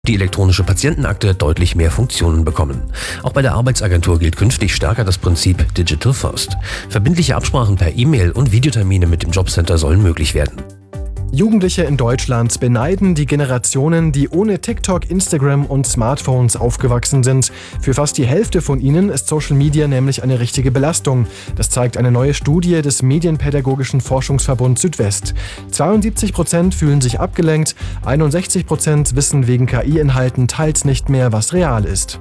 die elektronische Patientenakte deutlich mehr Funktionen bekommen. Auch bei der Arbeitsagentur gilt künftig stärker das Prinzip Digital First. Verbindliche Absprachen per E-Mail und Videotermine mit dem Jobcenter sollen möglich werden. Jugendliche in Deutschland beneiden die Generationen, die ohne TikTok, Instagram und Smartphones aufgewachsen sind. Für fast die Hälfte von ihnen ist Social Media nämlich eine richtige Belastung. Das zeigt eine neue Studie des Medienpädagogischen Forschungsverbund Südwest. 72% fühlen sich abgelenkt, 61% wissen wegen KI-Inhalten teils nicht mehr, was real ist.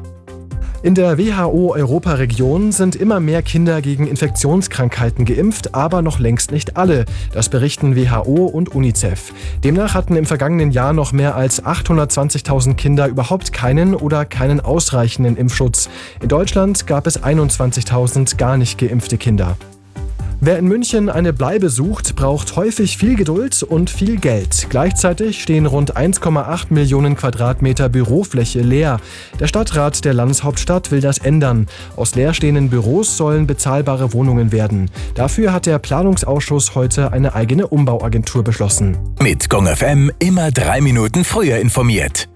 In der WHO-Europaregion sind immer mehr Kinder gegen Infektionskrankheiten geimpft, aber noch längst nicht alle. Das berichten WHO und UNICEF. Demnach hatten im vergangenen Jahr noch mehr als 820.000 Kinder überhaupt keinen oder keinen ausreichenden Impfschutz. In Deutschland gab es 21.000 gar nicht geimpfte Kinder. Wer in München eine Bleibe sucht, braucht häufig viel Geduld und viel Geld. Gleichzeitig stehen rund 1,8 Millionen Quadratmeter Bürofläche leer. Der Stadtrat der Landeshauptstadt will das ändern. Aus leerstehenden Büros sollen bezahlbare Wohnungen werden. Dafür hat der Planungsausschuss heute eine eigene Umbauagentur beschlossen. Mit Gong FM immer 3 Minuten früher informiert.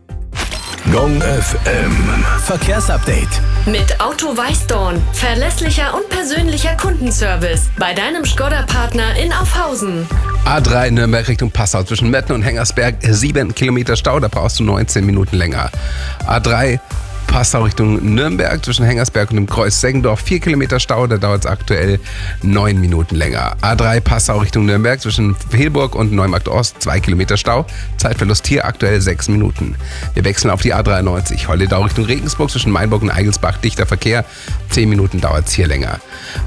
Gong FM Verkehrsupdate. Mit Auto Weißdorn. Verlässlicher und persönlicher Kundenservice. Bei deinem Škoda-Partner in Aufhausen. A3 Nürnberg Richtung Passau zwischen Metten und Hengersberg 7 Kilometer Stau, da brauchst du 19 Minuten länger. A3 Passau Richtung Nürnberg zwischen Hengersberg und dem Kreuz Seggendorf 4 Kilometer Stau, da dauert es aktuell 9 Minuten länger. A3 Passau Richtung Nürnberg zwischen Hehlburg und Neumarkt Ost 2 Kilometer Stau, Zeitverlust hier aktuell 6 Minuten. Wir wechseln auf die A93 Holledau Richtung Regensburg zwischen Mainburg und Eigelsbach, dichter Verkehr, 10 Minuten dauert es hier länger.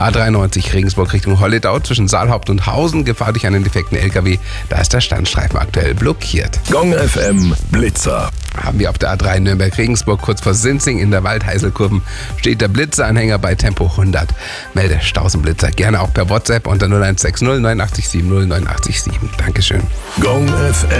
A93 Regensburg Richtung Holledau zwischen Saalhaupt und Hausen, Gefahr durch einen defekten LKW, da ist der Standstreifen aktuell blockiert. Gong FM Blitzer. Haben wir auf der A3 Nürnberg-Regensburg kurz vor Sinzing in der Waldheiselkurven steht der Blitzeranhänger bei Tempo 100. Melde Stausenblitzer gerne auch per WhatsApp unter 0160 8970 987. Dankeschön. Gong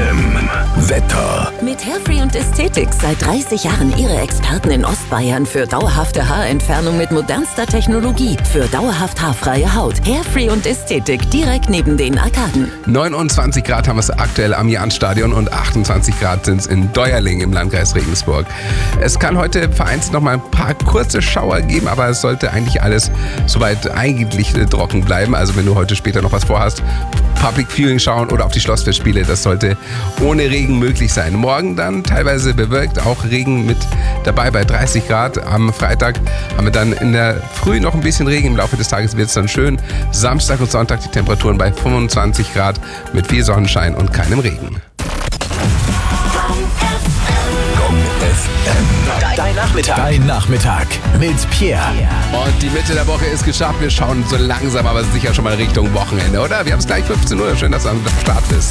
FM Wetter. Mit Hairfree und Ästhetik seit 30 Jahren Ihre Experten in Ostbayern für dauerhafte Haarentfernung mit modernster Technologie. Für dauerhaft haarfreie Haut. Hairfree und Ästhetik direkt neben den Arkaden. 29 Grad haben wir es aktuell am Jahnstadion und 28 Grad sind es in Deuerling im Landkreis Regensburg. Es kann heute vereinzelt noch mal ein paar kurze Schauer geben, aber es sollte eigentlich alles soweit eigentlich trocken bleiben. Also wenn du heute später noch was vorhast, Public Viewing schauen oder auf die Schlossfestspiele, das sollte ohne Regen möglich sein. Morgen dann teilweise bewölkt, auch Regen mit dabei bei 30 Grad. Am Freitag haben wir dann in der Früh noch ein bisschen Regen. Im Laufe des Tages wird es dann schön. Samstag und Sonntag die Temperaturen bei 25 Grad mit viel Sonnenschein und keinem Regen. Dein Nachmittag mit Pierre. Und die Mitte der Woche ist geschafft. Wir schauen so langsam aber sicher schon mal Richtung Wochenende, oder? Wir haben es gleich 15 Uhr. Schön, dass du am Start bist.